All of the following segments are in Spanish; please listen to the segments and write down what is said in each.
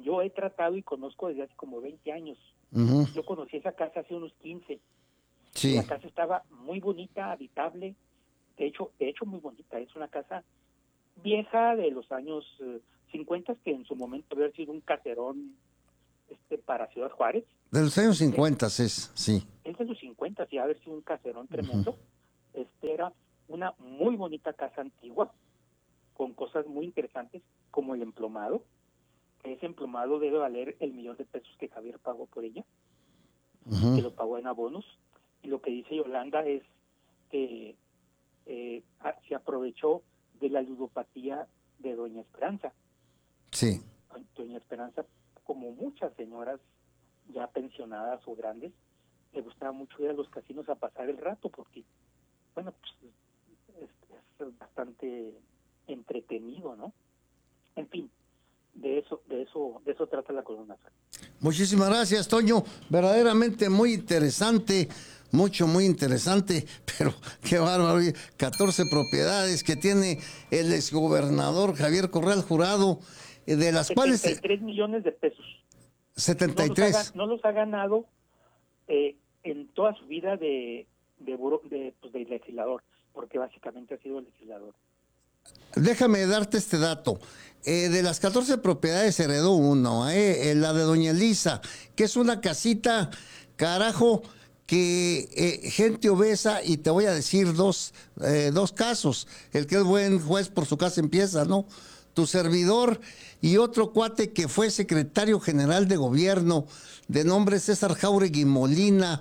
yo he tratado y conozco desde hace como 20 años. Uh-huh. Yo conocí esa casa hace unos 15. Sí. La casa estaba muy bonita, habitable, de hecho muy bonita. Es una casa vieja de los años 50, que en su momento había sido un caserón para Ciudad Juárez. De los años 50 es, sí. Es de los 50, y haber sido un caserón tremendo. Uh-huh. Era una muy bonita casa antigua, con cosas muy interesantes, como el emplomado. Ese emplomado debe valer el $1,000,000 que Javier pagó por ella, uh-huh, que lo pagó en abonos. Y lo que dice Yolanda es que se aprovechó de la ludopatía de Doña Esperanza. Sí. Doña Esperanza, como muchas señoras ya pensionadas o grandes, le gustaba mucho ir a los casinos a pasar el rato, porque, bueno, pues es bastante entretenido, ¿no? En fin, de eso trata la columna. Muchísimas gracias, Toño. Verdaderamente muy interesante, muy interesante, pero qué bárbaro. 14 propiedades que tiene el exgobernador Javier Corral Jurado, de las 73 millones de pesos. 73. No los ha ganado en toda su vida de legislador, porque básicamente ha sido legislador. Déjame darte este dato. De las 14 propiedades heredó uno, la de Doña Elisa, que es una casita, carajo, que gente obesa, y te voy a decir dos casos. El que es buen juez por su casa empieza, ¿no? Tu servidor y otro cuate que fue secretario general de gobierno, de nombre César Jáuregui Molina,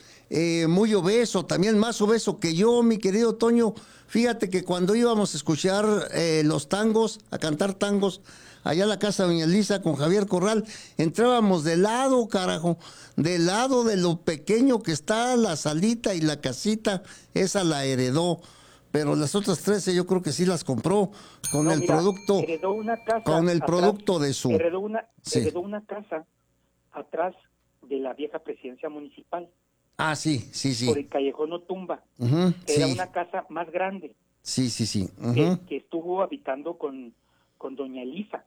muy obeso, también más obeso que yo, mi querido Toño. Fíjate que cuando íbamos a escuchar los tangos, a cantar tangos, allá a la casa de Doña Elisa con Javier Corral, entrábamos de lado, carajo, del lado de lo pequeño que está la salita y la casita, esa la heredó. Pero las otras 13 yo creo que sí las compró con el producto. Heredó una casa con el atrás, producto de su. Heredó una casa atrás de la vieja presidencia municipal. Ah, sí. Por el Callejón Otumba. Uh-huh, era una casa más grande. Sí. Uh-huh. Que estuvo habitando con Doña Elisa.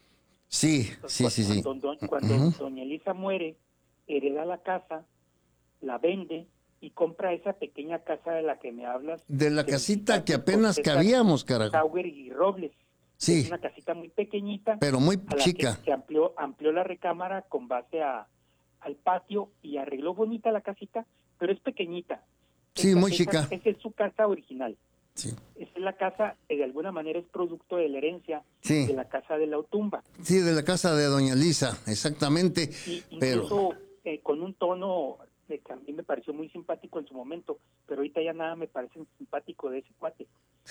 Sí. Cuando uh-huh, Doña Elisa muere, hereda la casa, la vende y compra esa pequeña casa de la que me hablas. De la casita que apenas cabíamos, carajo. Jáuregui Robles. Sí. Es una casita muy pequeñita. Pero muy chica. Se amplió la recámara con base al patio y arregló bonita la casita, pero es pequeñita. Sí, muy chica. Esa es su casa original. Sí. Esa es la casa que de alguna manera es producto de la herencia de la casa de la Otumba. Sí, de la casa de Doña Elisa, exactamente. Y incluso con un tono que a mí me pareció muy simpático en su momento, pero ahorita ya nada me parece simpático de ese cuate.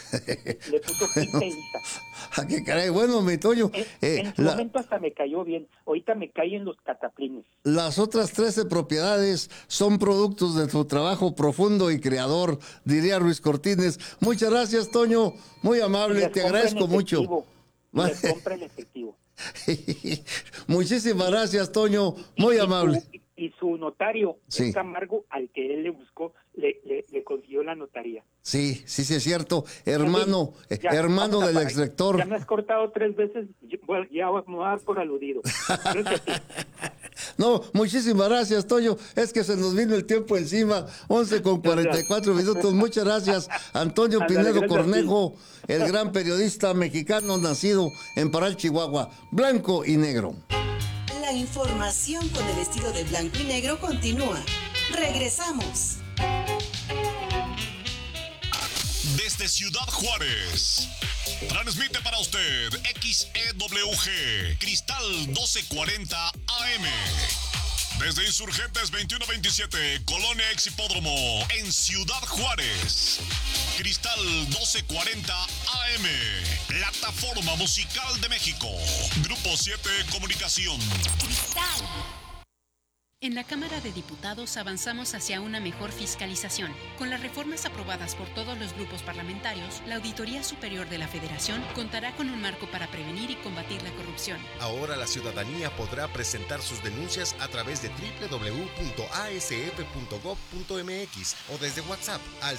Le puso Pinta Elisa. ¿A qué caray? Bueno, mi Toño. En su momento hasta me cayó bien. Ahorita me caen los cataplines. Las otras 13 propiedades son productos de tu trabajo profundo y creador, diría Ruiz Cortines. Muchas gracias, Toño. Muy amable, te agradezco mucho. Les compra en efectivo. Muchísimas gracias, Toño. Muy amable. Y su notario, sí, Camargo, al que él le buscó, le consiguió la notaría. Sí, es cierto. Hermano del exrector. Ya me has cortado 3 veces, ya me voy a dar por aludido. No, muchísimas gracias, Toño. Es que se nos vino el tiempo encima. 11:44. Muchas gracias, Antonio Pinedo Cornejo, el gran periodista mexicano nacido en Parral, Chihuahua. Blanco y negro. La información con el estilo de blanco y negro continúa. Regresamos. Desde Ciudad Juárez, transmite para usted XEWG Cristal 1240 AM. Desde Insurgentes 2127, Colonia Ex Hipódromo, en Ciudad Juárez. Cristal 1240 AM, Plataforma Musical de México. Grupo 7 Comunicación. Cristal. En la Cámara de Diputados avanzamos hacia una mejor fiscalización. Con las reformas aprobadas por todos los grupos parlamentarios, la Auditoría Superior de la Federación contará con un marco para prevenir y combatir la corrupción. Ahora la ciudadanía podrá presentar sus denuncias a través de www.asf.gov.mx o desde WhatsApp al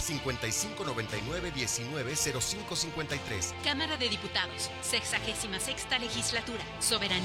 5599-190553. Cámara de Diputados, 66ª Legislatura, Soberanía.